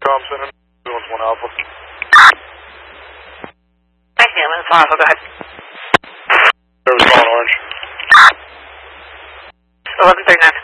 I'm sending ambulance 1 Alpha. Thank you, ambulance 1 Alpha, go ahead. There was calling Orange. 1139.